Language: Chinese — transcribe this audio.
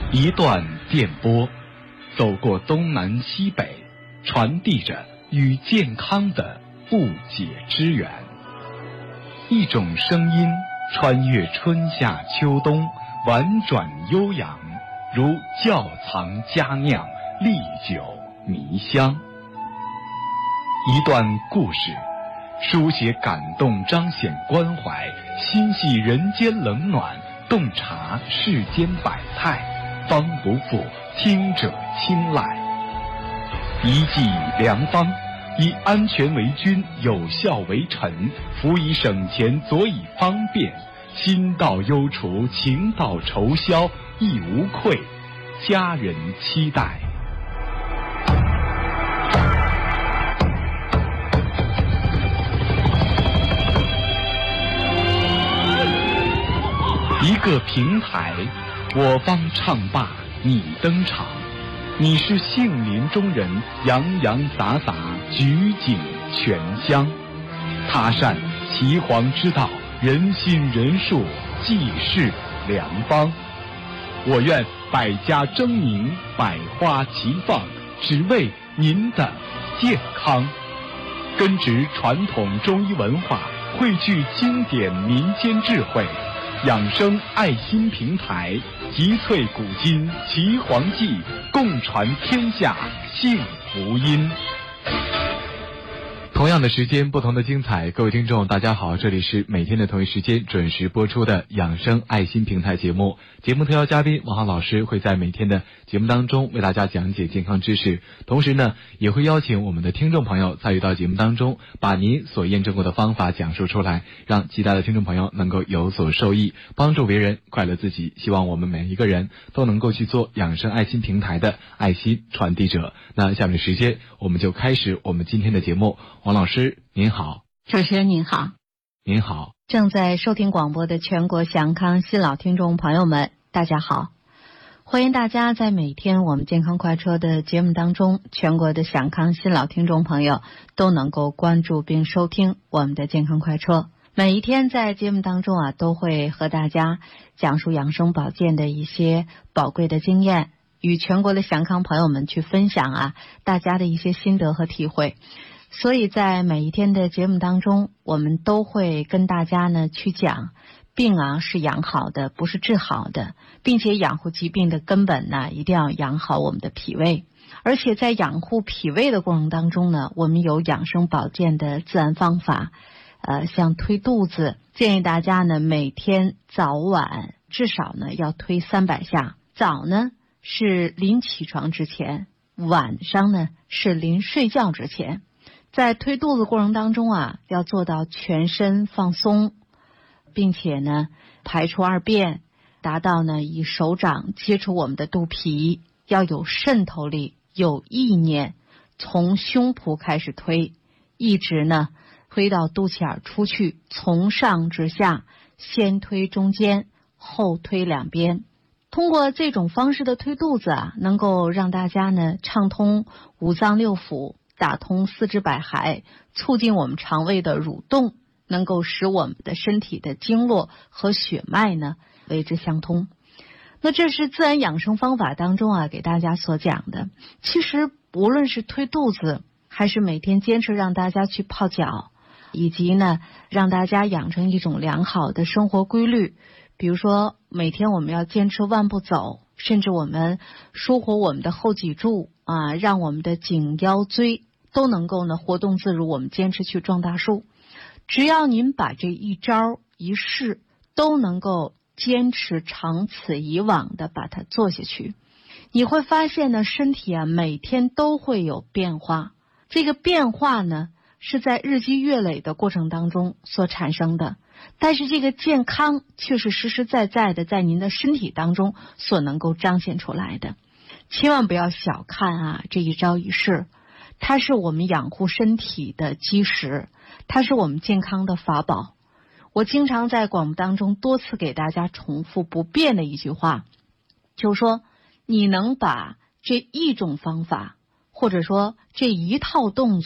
一段电波，走过东南西北，传递着与健康的不解之缘。一种声音穿越春夏秋冬，婉转悠扬，如窖藏佳酿，历久弥香。一段故事，书写感动，彰显关怀，心系人间冷暖，洞察世间百态，方不负听者青睐。一剂良方，以安全为君，有效为臣，辅以省钱，佐以方便，心到忧除，情到愁消，亦无愧，家人期待。一个平台，我方唱罢你登场，你是杏林中人，洋洋洒洒，举景全香。他善岐黄之道，人心人术，济世良方。我愿百家争鸣，百花齐放，只为您的健康。根植传统中医文化，汇聚经典民间智慧，养生爱心平台，集萃古今岐黄记，共传天下幸福音。 同样的时间，不同的精彩。各位听众大家好，这里是每天的同一时间准时播出的养生爱心平台节目。节目特邀嘉宾王浩老师会在每天的节目当中为大家讲解健康知识，同时呢也会邀请我们的听众朋友参与到节目当中，把您所验证过的方法讲述出来，让其他的听众朋友能够有所受益，帮助别人，快乐自己。希望我们每一个人都能够去做养生爱心平台的爱心传递者。那下面的时间我们就开始我们今天的节目。王老师您好。 主持人您好。 您好。 正在收听广播的全国祥康新老听众朋友们大家好，欢迎大家在每天我们健康快车的节目当中，全国的祥康新老听众朋友都能够关注并收听我们的健康快车。每一天在节目当中都会和大家讲述养生保健的一些宝贵的经验，与全国的祥康朋友们去分享大家的一些心得和体会。所以在每一天的节目当中，我们都会跟大家呢去讲，病是养好的，不是治好的，并且养护疾病的根本呢，一定要养好我们的脾胃。而且在养护脾胃的过程当中呢，我们有养生保健的自然方法，像推肚子，建议大家呢每天早晚至少呢要推300下。早呢是临起床之前，晚上呢是临睡觉之前。在推肚子过程当中要做到全身放松，并且呢排出二便，达到呢以手掌接触我们的肚皮，要有渗透力，有意念，从胸脯开始推，一直呢推到肚脐眼出去，从上至下，先推中间，后推两边。通过这种方式的推肚子能够让大家呢畅通五脏六腑，打通四肢百骸，促进我们肠胃的蠕动，能够使我们的身体的经络和血脉呢为之相通。那这是自然养生方法当中给大家所讲的。其实无论是推肚子，还是每天坚持让大家去泡脚，以及呢让大家养成一种良好的生活规律，比如说每天我们要坚持万步走，甚至我们舒活我们的后脊柱让我们的颈腰椎都能够呢活动自如，我们坚持去种大树。只要您把这一招一式都能够坚持长此以往的把它做下去，你会发现呢身体每天都会有变化。这个变化呢是在日积月累的过程当中所产生的，但是这个健康却是实实在在的在您的身体当中所能够彰显出来的。千万不要小看这一招一式，它是我们养护身体的基石，它是我们健康的法宝。我经常在广播当中多次给大家重复不变的一句话，就是说你能把这一种方法，或者说这一套动作